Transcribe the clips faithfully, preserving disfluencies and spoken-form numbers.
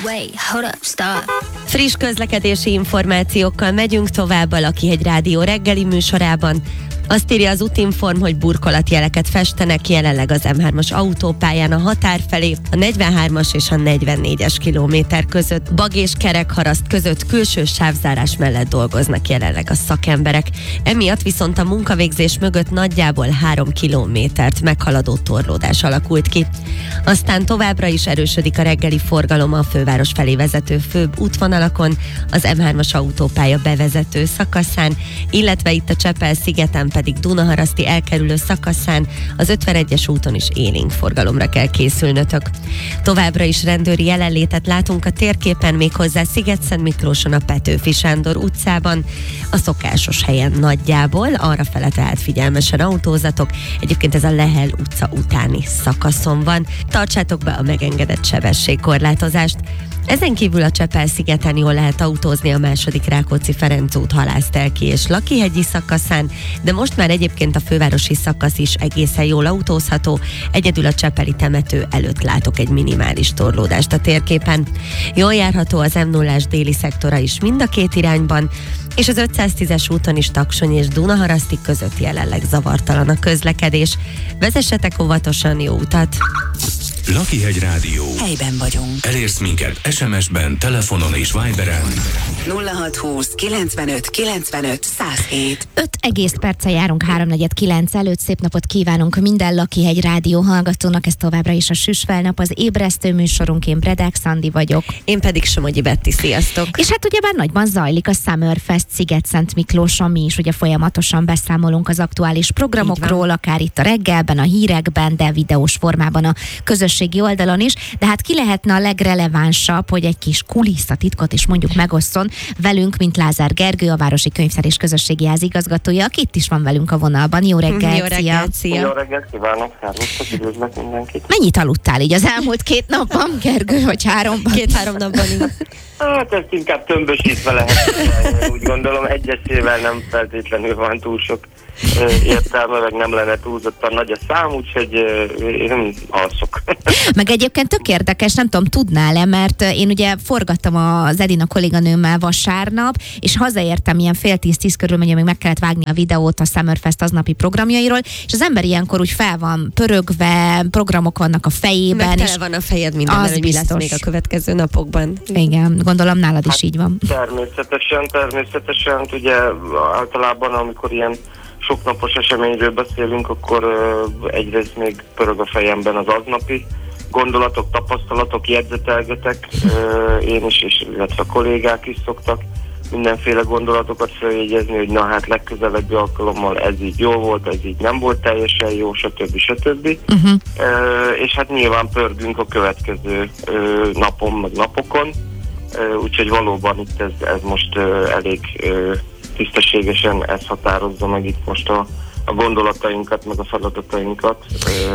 Wait, hold up, stop. Friss közlekedési információkkal megyünk tovább a Lakihegy Rádió reggeli műsorában. Azt írja az Utinform, hogy burkolatjeleket festenek jelenleg az M hármas autópályán a határ felé, a negyvenhármas és a negyvennégyes kilométer között. Bag és kerekharaszt között külső sávzárás mellett dolgoznak jelenleg a szakemberek. Emiatt viszont a munkavégzés mögött nagyjából három kilométert meghaladó torlódás alakult ki. Aztán továbbra is erősödik a reggeli forgalom a főváros felé vezető főbb útvonalakon, az M hármas autópálya bevezető szakaszán, illetve itt a Csepel-szigeten pedig Dunaharaszti elkerülő szakaszán, az ötvenegyes úton is élénk forgalomra kell készülnötök. Továbbra is rendőri jelenlétet látunk a térképen, méghozzá Sziget-Szent Miklóson a Petőfi Sándor utcában, a szokásos helyen nagyjából, arra fele tehát figyelmesen autózatok. Egyébként ez a Lehel utca utáni szakaszon van. Tartsátok be a megengedett sebességkorlátozást. Ezen kívül a Csepel-szigeten jól lehet autózni a második Rákóczi-Ferenc út Halásztelki és Lakihegyi szakaszán, de most már egyébként a fővárosi szakasz is egészen jól autózható, egyedül a csepeli temető előtt látok egy minimális torlódást a térképen. Jól járható az M nullás déli szektora is mind a két irányban, és az ötszáztízes úton is Taksony és Dunaharaszti között jelenleg zavartalan a közlekedés. Vezessetek óvatosan, jó utat! Lakihegy Rádió. Helyben vagyunk. Elérsz minket es em es-ben, telefonon és Viberen. nulla hat húsz kilencvenöt kilencvenöt száz hét. öt egész perccel járunk háromnegyed kilenc előtt. Szép napot kívánunk minden Lakihegy Rádió hallgatónak. Ez továbbra is a Süsfelnap, az ébresztő műsorunk. Én Bredák Szandi vagyok. Én pedig Somogyi Betti, sziasztok! És hát ugyebár nagyban zajlik a Summerfest Sziget-Szent Miklóson. Mi is ugye folyamatosan beszámolunk az aktuális programokról, akár itt a reggelben, a hírekben, de videós formában a közösségi oldalon is. De hát ki lehetne a legrelevánsabb, hogy egy kis kulisszatitkot is mondjuk megosszon velünk, mint Lázár Gergő, a Városi Könyvtár és Közösségi Ház igazgatója, aki itt is van velünk a vonalban. Jó reggelt! Jó reggelt, szia! Jó reggelt kívánok, szervusztok, üdvözlök mindenkit! Mennyit aludtál így az elmúlt két napban, Gergő, vagy háromban? Két-három napban így. Hát ezt inkább tömbösítve lehet, úgy gondolom, egyesével nem feltétlenül van túl sok értelme, meg nem lenne túlzottan nagy a szám, úgyhogy én nem alszok. Meg egyébként tök érdekes, nem tudom, tudnál-e, mert én ugye forgattam az Edina kolléganőmmel vasárnap, és hazaértem ilyen fél tíz-tíz körül, ugye még meg kellett vágni a videót a Summerfest aznapi programjairól, és az ember ilyenkor úgy fel van pörögve, programok vannak a fejében. Meg tele és van a fejed minden, hogy mi lesz még a következő napokban. Igen, gondolom nálad is így van. Természetesen, természetesen, ugye általában, amikor ilyen soknapos eseményről beszélünk, akkor uh, egyrészt még pörög a fejemben az aznapi gondolatok, tapasztalatok, jegyzetelgetek, uh, én is, és illetve a kollégák is szoktak mindenféle gondolatokat feljegyezni, hogy na hát legközelebbi alkalommal ez így jó volt, ez így nem volt teljesen jó, stb. stb. Uh-huh. Uh, és hát nyilván pörgünk a következő uh, napon, meg napokon, uh, úgyhogy valóban itt ez, ez most uh, elég uh, tisztességesen ez határozza meg itt most a, a gondolatainkat, meg a feladatainkat,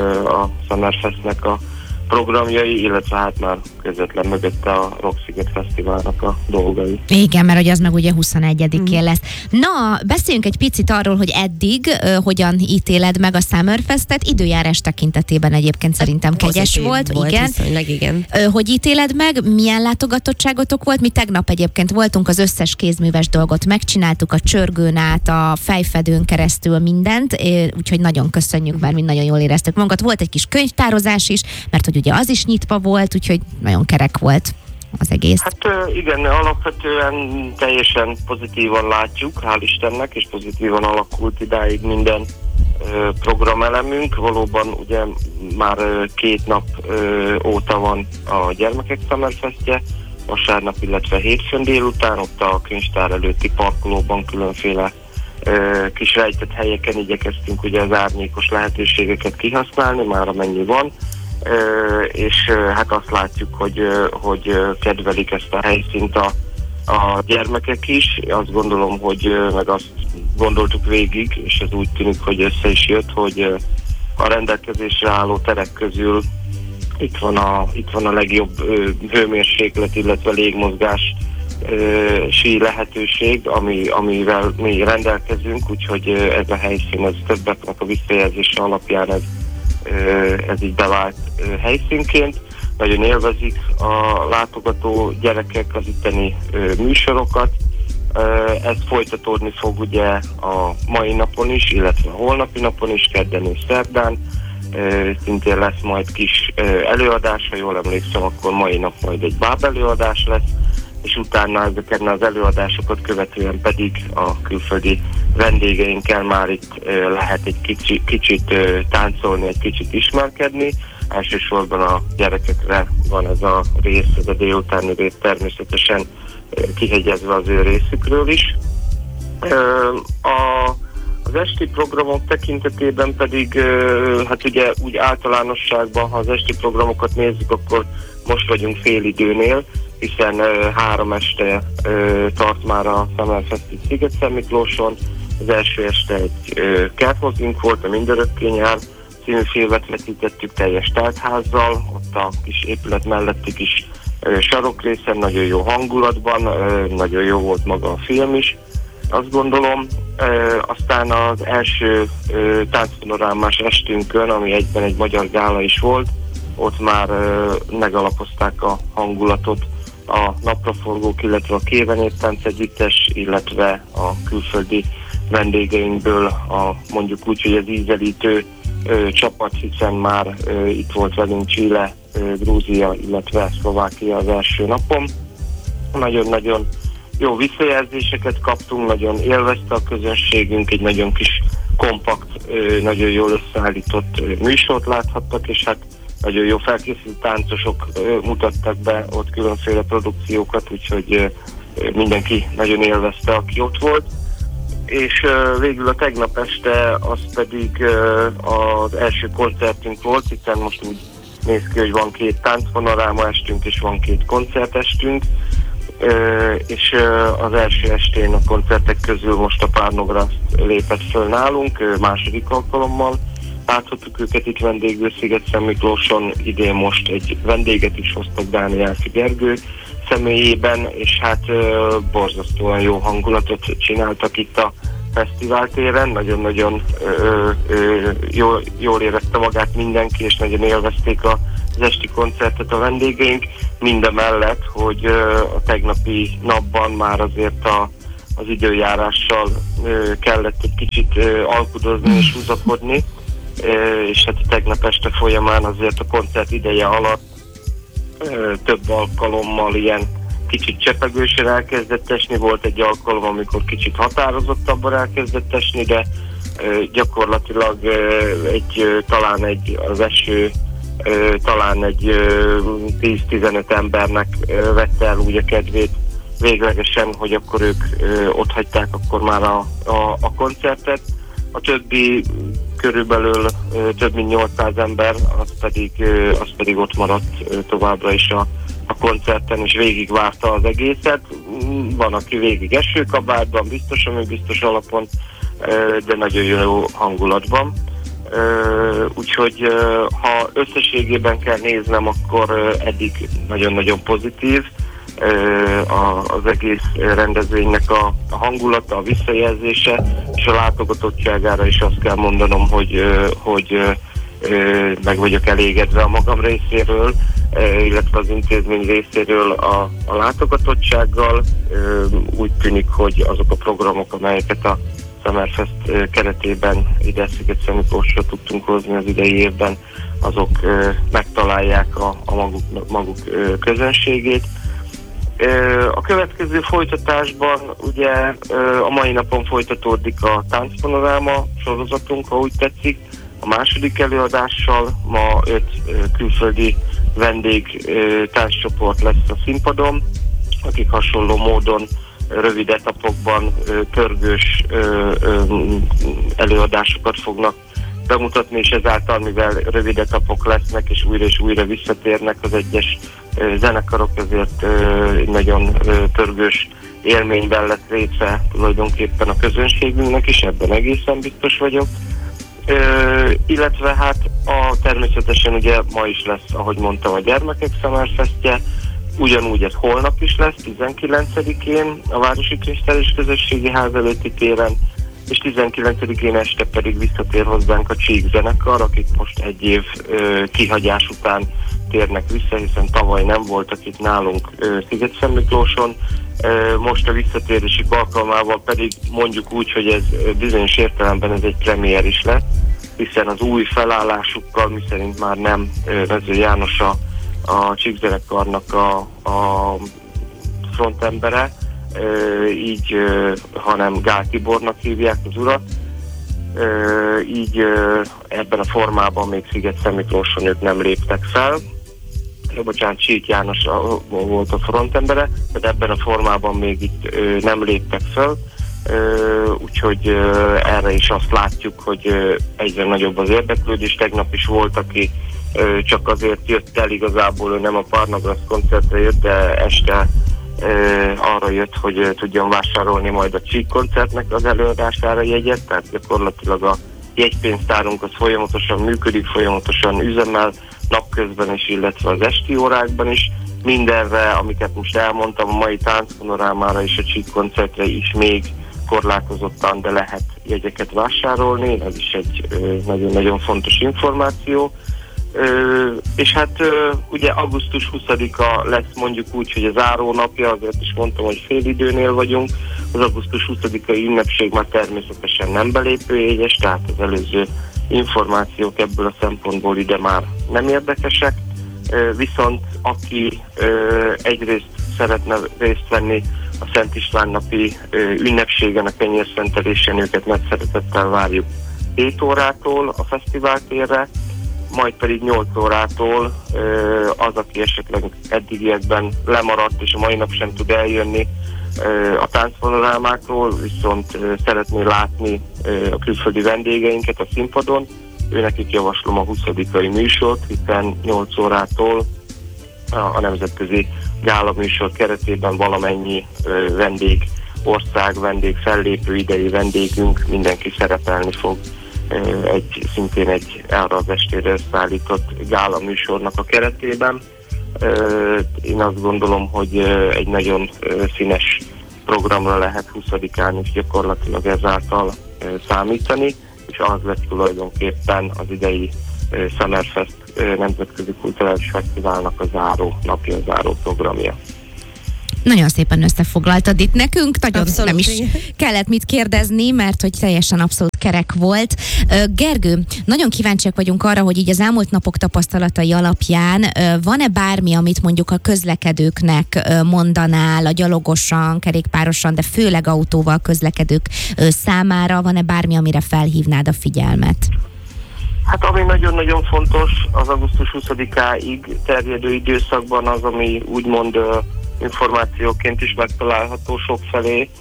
a Summerfestnek a programjai, illetve hát már közvetlen mögötte a Rocksziget Fesztiválnak a dolgai. Igen, mert hogy az meg ugye huszonegyedikén mm. lesz. Na, beszéljünk egy picit arról, hogy eddig uh, hogyan ítéled meg a Summerfestet. Időjárás tekintetében egyébként szerintem kegyes volt. volt igen. Viszonylag, igen. Uh, hogy ítéled meg? Milyen látogatottságotok volt? Mi tegnap egyébként voltunk, az összes kézműves dolgot megcsináltuk, a csörgőn át, a fejfedőn keresztül mindent, úgyhogy nagyon köszönjük, mert mi nagyon jól éreztük magunkat. Volt egy kis könyvtározás is, mert hogy ugye az is nyitva volt, úgyhogy nagyon kerek volt az egész. Hát igen, alapvetően teljesen pozitívan látjuk, hál' Istennek, és pozitívan alakult idáig minden programelemünk. Valóban ugye már két nap óta van a gyermekek Summerfestje, vasárnap, illetve hétfőn délután, ott a könyvtár előtti parkolóban különféle kis rejtett helyeken igyekeztünk ugye az árnyékos lehetőségeket kihasználni, már amennyi van. Uh, és uh, hát azt látjuk, hogy, uh, hogy uh, kedvelik ezt a helyszínt a, a gyermekek is. Azt gondolom, hogy uh, meg azt gondoltuk végig, és ez úgy tűnik, hogy össze is jött, hogy uh, a rendelkezésre álló terek közül itt van a, itt van a legjobb uh, hőmérséklet, illetve légmozgás uh, sí lehetőség, ami, amivel mi rendelkezünk, úgyhogy uh, ez a helyszín, ez többeknek a visszajelzése alapján ez ez így bevált helyszínként. nagyon élvezik a látogató gyerekek az itteni ö, műsorokat. Ö, ez folytatódni fog ugye a mai napon is, illetve a holnapi napon is, kedden és szerdán. Ö, szintén lesz majd kis ö, előadás, ha jól emlékszem, akkor mai nap majd egy báb előadás lesz, és utána ezeken az előadásokat követően pedig a külföldi vendégeinkkel már itt ö, lehet egy kicsi, kicsit ö, táncolni, egy kicsit ismerkedni. Elsősorban a gyerekekre van ez a rész, ez a délutáni rész természetesen ö, kihegyezve az ő részükről is. Ö, a, az esti programok tekintetében pedig, ö, hát ugye úgy általánosságban, ha az esti programokat nézzük, akkor most vagyunk félidőnél, hiszen ö, három este ö, tart már a Summerfest Sziget-Szentmiklóson. Az első este egy ö, kertmozink volt, a Mindörökké nyár című filmet vetítettük teljes teltházzal, ott a kis épület melletti kis ö, sarokrészen, nagyon jó hangulatban, ö, nagyon jó volt maga a film is, azt gondolom. Ö, aztán az első ö, táncpanorámás estünkön, ami egyben egy magyar gála is volt, ott már ö, megalapozták a hangulatot a napraforgók, illetve a Kéve Néptánc Együttes, illetve a külföldi vendégeinkből a mondjuk úgy, hogy az ízelítő ö, csapat, hiszen már ö, itt volt velünk Chile, ö, Grúzia, illetve Szlovákia az első napon. Nagyon-nagyon jó visszajelzéseket kaptunk, nagyon élvezte a közönségünk, egy nagyon kis kompakt, ö, nagyon jól összeállított ö, műsort láthattak, és hát nagyon jó felkészült táncosok ö, mutattak be ott különféle produkciókat, úgyhogy ö, mindenki nagyon élvezte, aki ott volt. És uh, végül a tegnap este az pedig uh, az első koncertünk volt, hiszen most úgy néz ki, hogy van két táncpanoráma estünk, és van két koncertestünk, uh, és uh, az első estén a koncertek közül most a Párnograszt lépett föl nálunk, uh, második alkalommal. Láthattuk őket itt vendégül Sziget-Szentmiklóson, idén most egy vendéget is hoztak, Dániel Gergő személyében, és hát ö, borzasztóan jó hangulatot csináltak itt a fesztiváltéren, nagyon-nagyon ö, ö, jól, jól érezte magát mindenki, és nagyon élvezték a, az esti koncertet a vendégeink, mindemellett, hogy ö, a tegnapi napban már azért a, az időjárással ö, kellett egy kicsit ö, alkudozni és húzakodni, ö, és hát a tegnap este folyamán azért a koncert ideje alatt több alkalommal ilyen kicsit csepegősen elkezdett esni, volt egy alkalom, amikor kicsit határozottabban elkezdett esni, de gyakorlatilag egy, talán egy, az eső talán egy tíz-tizenöt embernek vette el úgy a kedvét véglegesen, hogy akkor ők ott hagyták akkor már a, a, a koncertet. A többi körülbelül több mint nyolcszáz ember, az pedig, az pedig ott maradt továbbra is a, a koncerten, és végig várta az egészet. Van, aki végig esőkabátban, biztos, ami biztos alapon, de nagyon jó hangulatban. Úgyhogy ha összességében kell néznem, akkor eddig nagyon-nagyon pozitív az egész rendezvénynek a, a hangulata, a visszajelzése, és a látogatottságára is azt kell mondanom, hogy, hogy meg vagyok elégedve a magam részéről, illetve az intézmény részéről a, a látogatottsággal. Úgy tűnik, hogy azok a programok, amelyeket a Summerfest keretében ide Sziget-Szentmiklósra tudtunk hozni az idei évben, azok megtalálják a, a maguk, maguk közönségét. A következő folytatásban ugye a mai napon folytatódik a Táncpanoráma sorozatunk, ha úgy tetszik, a második előadással. Ma öt külföldi vendég tánccsoport lesz a színpadon, akik hasonló módon rövid etapokban pörgős előadásokat fognak bemutatni, és ezáltal, mivel rövid etapok lesznek, és újra és újra visszatérnek az egyes zenekarok, ezért nagyon pörgős élményben lesz része tulajdonképpen a közönségünknek is, ebben egészen biztos vagyok. Ö, illetve hát a, természetesen ugye ma is lesz, ahogy mondtam, a Gyermekek Summerfestje, ugyanúgy ez holnap is lesz, tizenkilencedikén a Városi Kincstár és Közösségi Ház előtti téren, és tizenkilencedikén este pedig visszatér hozzánk a Csík zenekar, akik most egy év ö, kihagyás után térnek vissza, hiszen tavaly nem voltak itt nálunk ö, Szigetszentmiklóson. Ö, most a visszatérésük alkalmával pedig mondjuk úgy, hogy ez bizonyos értelemben ez egy premier is lett, hiszen az új felállásukkal, miszerint már nem Mező János a, a Csík zenekarnak a, a frontembere, így, hanem Gál Tibornak hívják az urat, így ebben a formában még Szigetszentmiklóson ők nem léptek fel. Bocsánat, Csík János volt a frontembere, de ebben a formában még itt nem léptek fel, úgyhogy erre is azt látjuk, hogy egyre nagyobb az érdeklődés. Tegnap is volt, aki csak azért jött el, igazából ő nem a Parnagrasz koncertre jött, de este arra jött, hogy tudjon vásárolni majd a Csík koncertnek az előadására jegyet, tehát gyakorlatilag a jegypénztárunk az folyamatosan működik, folyamatosan üzemel, napközben is, illetve az esti órákban is. Mindenre, amiket most elmondtam, a mai táncpanorámára és a Csík koncertre is még korlátozottan, de lehet jegyeket vásárolni, ez is egy nagyon-nagyon fontos információ. Ö, és hát ö, ugye augusztus huszadika lesz mondjuk úgy, hogy az zárónapja, azért is mondtam, hogy félidőnél vagyunk. Az augusztus huszadikai ünnepség már természetesen nem belépőjegyes, tehát az előző információk ebből a szempontból ide már nem érdekesek. Ö, viszont aki ö, egyrészt szeretne részt venni a Szent István napi ö, ünnepségen, a kenyérszentelésen, őket nagy szeretettel várjuk hét órától a fesztiváltérre, majd pedig nyolc órától az, aki esetleg eddigiekben lemaradt, és a mai nap sem tud eljönni a táncpanorámákról, viszont szeretné látni a külföldi vendégeinket a színpadon, őnekik javaslom a huszadikai műsort, hiszen nyolc órától a nemzetközi gála műsor keretében valamennyi vendég, ország vendég, fellépő idei vendégünk, mindenki szerepelni fog egy, szintén egy arra az estére összeállított gála műsornak a keretében. Én azt gondolom, hogy egy nagyon színes programra lehet huszadikán is gyakorlatilag ezáltal számítani, és az lesz tulajdonképpen az idei Summerfest Nemzetközi Kulturális Fesztiválnak a záró napja, a záró programja. Nagyon szépen összefoglaltad itt nekünk, nagyon Abszolút, nem is igen. kellett mit kérdezni, mert hogy teljesen abszolút kerek volt. Gergő, nagyon kíváncsiak vagyunk arra, hogy így az elmúlt napok tapasztalatai alapján van-e bármi, amit mondjuk a közlekedőknek mondanál, a gyalogosan, kerékpárosan, de főleg autóval közlekedők számára, van-e bármi, amire felhívnád a figyelmet? Hát ami nagyon-nagyon fontos az augusztus huszadikáig terjedő időszakban az, ami úgymond információként is megtalálható sokfelé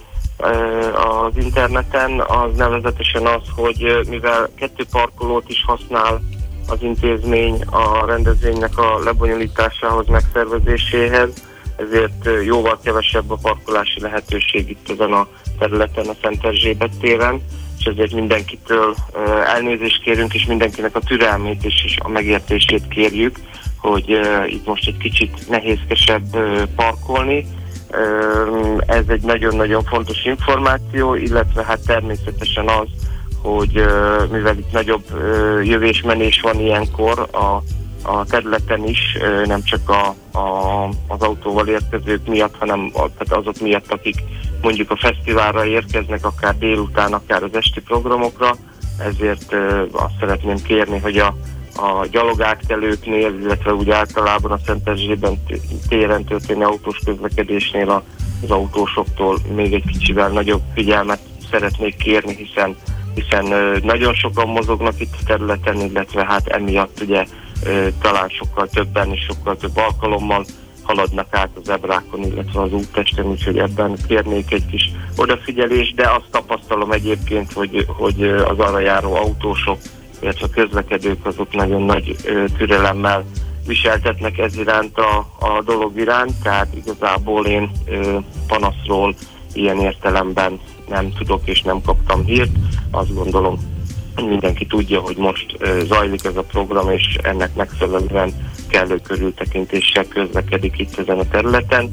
az interneten, az nevezetesen az, hogy mivel kettő parkolót is használ az intézmény a rendezvénynek a lebonyolításához, megszervezéséhez, ezért jóval kevesebb a parkolási lehetőség itt ezen a területen, a Szent Erzsébet téren, és ezért mindenkitől elnézést kérünk, és mindenkinek a türelmét és is a megértését kérjük, hogy uh, itt most egy kicsit nehézkesebb uh, parkolni. Uh, ez egy nagyon-nagyon fontos információ, illetve hát természetesen az, hogy uh, mivel itt nagyobb uh, jövés-menés van ilyenkor a, a területen is, uh, nem csak a, a, az autóval érkezők miatt, hanem a, tehát azok miatt, akik mondjuk a fesztiválra érkeznek, akár délután, akár az esti programokra, ezért uh, azt szeretném kérni, hogy a a gyalogátkelőknél, illetve úgy általában a Szent Erzsébet téren történő autós közlekedésnél az autósoktól még egy kicsivel nagyobb figyelmet szeretnék kérni, hiszen, hiszen nagyon sokan mozognak itt a területen, illetve hát emiatt ugye talán sokkal többen és sokkal több alkalommal haladnak át az ebrákon, illetve az úttesten, úgyhogy ebben kérnék egy kis odafigyelést, de azt tapasztalom egyébként, hogy, hogy az arra járó autósok, illetve a közlekedők azok nagyon nagy ö, türelemmel viseltetnek ez iránt a, a dolog iránt, tehát igazából én ö, panaszról ilyen értelemben nem tudok és nem kaptam hírt. Azt gondolom, mindenki tudja, hogy most ö, zajlik ez a program, és ennek megfelelően kellő körültekintéssel közlekedik itt ezen a területen.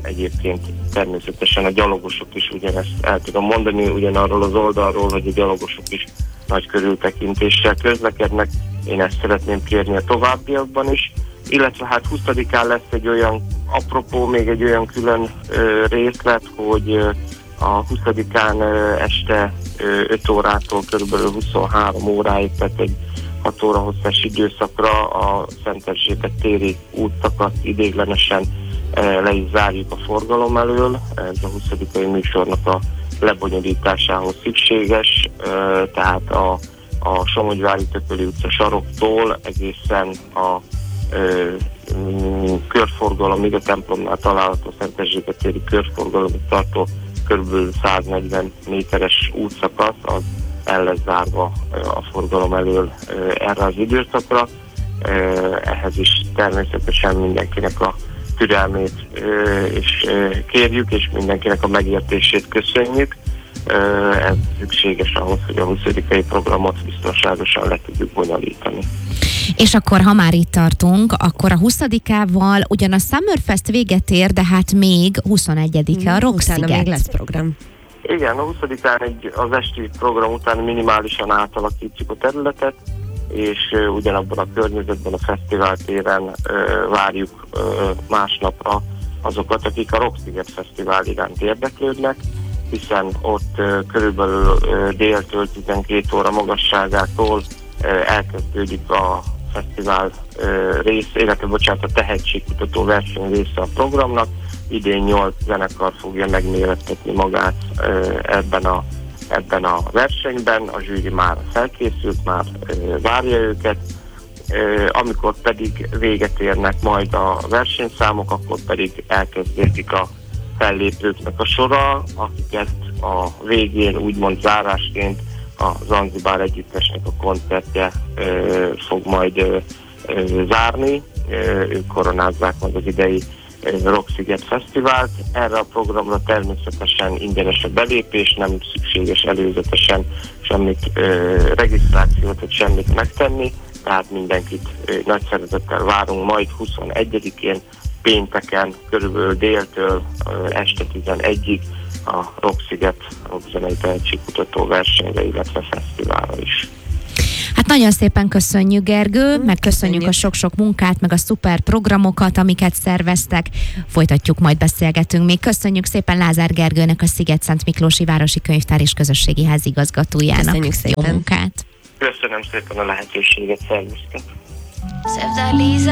egyébként természetesen a gyalogosok is ugyanezt el tudom mondani, ugyanarról az oldalról, hogy a gyalogosok is nagy körültekintéssel közlekednek. Én ezt szeretném kérni a továbbiakban is, illetve hát huszadikán lesz egy olyan, apropó, még egy olyan külön ö, részlet, hogy ö, a huszadikán ö, este ö, öt órától körülbelül huszonhárom óráig, tehát egy hat óra hosszás időszakra a Szent Erzsébet téri útszakaszt idéglenesen ö, le is zárjuk a forgalom elől. Ez a huszadikai műsornak a lebonyolításához szükséges, ö, tehát a, a Somogyvári Tököli utca saroktól egészen a ö, m, körforgalomig, a templomnál található Szent Erzsébet téri körforgalomig tartó kb. száznegyven méteres útszakasz, az el lesz zárva a forgalom elől erre az időszakra. Ehhez is természetesen mindenkinek a türelmét és kérjük, és mindenkinek a megértését köszönjük. Ez szükséges ahhoz, hogy a huszadikai programot biztonságosan le tudjuk bonyolítani. És akkor, ha már itt tartunk, akkor a huszadikával ugyan a Summerfest véget ér, de hát még huszonegyedike a Rocksziget. Utána még lesz program. Igen, a huszadikán egy, az esti program után minimálisan átalakítjuk a területet, és uh, ugyanabban a környezetben, a fesztiváltéren uh, várjuk uh, másnapra azokat, akik a Rocksziget Fesztivál iránt érdeklődnek, hiszen ott uh, körülbelül uh, déltől tizenkét óra magasságától uh, elkezdődik a fesztivál uh, rész, illetve bocsánat, a tehetségkutató verseny része a programnak. Idén nyolc zenekar fogja megmérettetni magát uh, ebben, a, ebben a versenyben, a zsűri már felkészült, már uh, várja őket. Uh, amikor pedig véget érnek majd a versenyszámok, akkor pedig elkezdődik a fellépőknek a sora, akiket a végén úgymond zárásként a Zanzibár együttesnek a koncertje ö, fog majd ö, ö, zárni. Ö, ők koronázzák majd az idei Rocksziget Fesztivált. Erre a programra természetesen ingyenes a belépés, nem szükséges előzetesen semmit, ö, regisztrációt vagy semmit megtenni, tehát mindenkit ö, nagy szeretettel várunk majd huszonegyedikén pénteken körülbelül déltől ö, este tizenegyig a Rocksziget rockzenei tehetségkutató versenyre, illetve fesztiválra is. Hát nagyon szépen köszönjük, Gergő, meg köszönjük a sok-sok munkát, meg a szuper programokat, amiket szerveztek. Folytatjuk, majd beszélgetünk még. Köszönjük szépen Lázár Gergőnek, a Szigetszent Miklósi Városi Könyvtár és Közösségi Ház igazgatójának. Köszönjük szépen. Jó munkát! Köszönöm szépen a lehetőséget, szervusztok!